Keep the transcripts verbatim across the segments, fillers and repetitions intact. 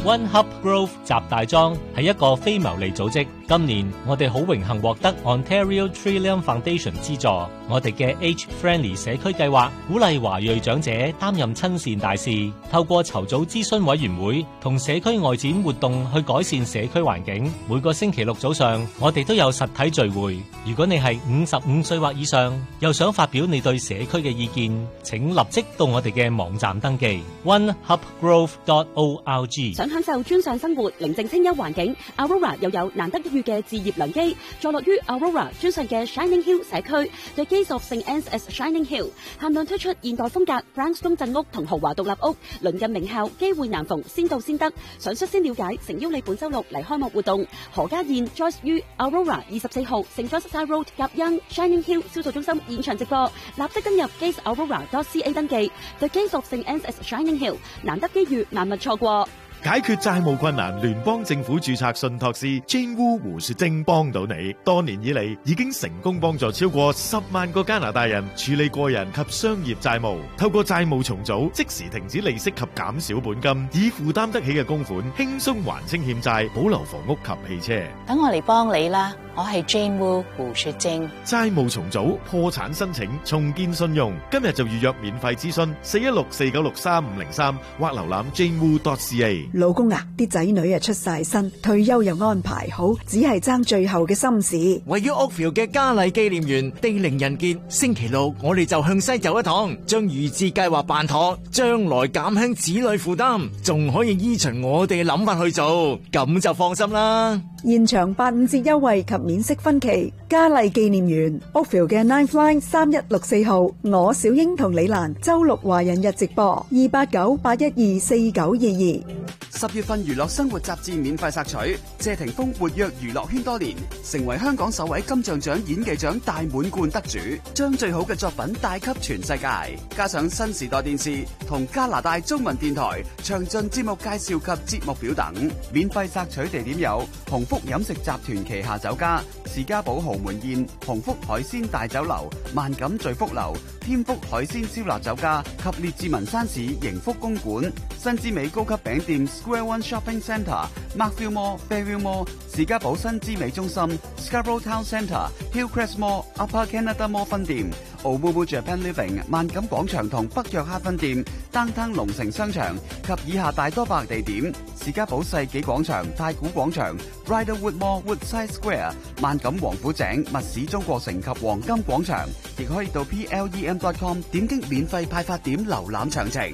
One Hub Grove 集大莊係一個非牟利組織，今年我哋好榮幸獲得 Ontario Trillium Foundation 資助，我哋嘅 Age Friendly 社區計劃鼓勵華裔長者擔任親善大使，透過籌組諮詢委員會同社區外展活動去改善社區環境。每個星期六早上，我哋都有實體聚會。如果你係五十五歲或以上，又想發表你對社區嘅意見，請立即到我哋嘅網站登記 one hub grove dot org。 想享受專上生活、寧靜清幽環境 ，Aurora 又有難得一遇嘅置業良機，坐落於 Aurora 專上嘅 Shining Hill 社區 ，The Gates of Saint Anne's as Shining Hill， 限量推出現代風格 brownstone 鎮屋同豪華獨立屋，鄰近名校，機會難逢，先到先得。想率先了解，誠邀你本周六嚟開幕活動。何家燕 Joyce 於 Aurora 二十四號 Saint John's Road 夾恩 Shining Hill 銷售中心現場直播，立即登入 gates aurora dot c a 登記。The Gates of Saint Anne's as Shining Hill， 難得機遇，萬勿錯過。 解決債務困難，聯邦政府註冊信託師 Jane Wu 胡雪晶幫到你。多年以嚟，已經成功幫助超過十萬個加拿大人處理個人及商業債務。透過債務重組，即時停止利息及減少本金，以負擔得起嘅供款輕鬆還清欠債，保留房屋及汽車。 等我嚟幫你啦，我係 Jane Wu 胡雪晶。 債務重組、破產申請、重建信用，今日就預約免費諮詢四一六四九六三五零三或瀏覽 jane wu dot c a。 老公啊，啲仔女啊出晒身，退休又安排好，只係爭最後嘅心事。 位於 Oakville 嘅嘉麗紀念園地靈人傑，星期六我哋就向西走一趟，將預置計劃辦妥，將來減輕子女負擔，仲可以依循我哋嘅諗法去做，咁就放心啦。 現場八五折優惠及免息分期，嘉麗紀念園 Oakville 嘅 Ninth Line 三一六四號，我小英同李蘭周六華人日直播二八九八一二四九二二。 十月份娛樂生活雜誌免費索取，謝霆鋒活躍娛樂圈多年，成為香港首位金像獎演技獎大滿貫得主，將最好嘅作品帶給全世界。加上新時代電視同加拿大中文電台詳盡節目介紹及節目表等。免費索取地點有鴻福飲食集團旗下酒家、士嘉堡豪門宴、鴻福海鮮大酒樓、萬錦聚福樓、添福海鮮燒臘酒家及列治文山市盈福公館、新之美高級餅店 Square One Shopping Centre、Markville Mall、Fairview Mall、士嘉堡新之美中心、Scarborough Town Centre、Hillcrest Mall、Upper Canada Mall 分店、Omumu Japan Living 萬錦廣場同北約克分店、Downtown 龍城商場及以下大多百地點：士嘉堡世紀廣場、太古廣場、Bridlewood Mall、Woodside Square、萬錦王府井、密市中國城及黃金廣場，亦可以到 P L E M dot com 點擊免費派發點瀏覽詳情。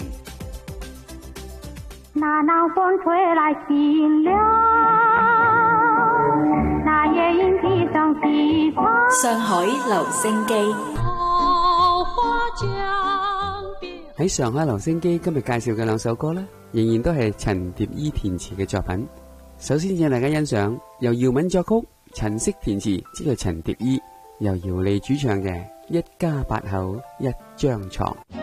那南風吹來新涼，那夜鶯披上西窗。 上海留聲機。 喺上海留聲機今日介紹嘅兩首歌呢，仍然都係陳蝶衣填詞嘅作品。首先請大家欣賞由姚敏作曲、陳色填詞，即係陳蝶衣，由姚莉主唱嘅《一家八口一張床》。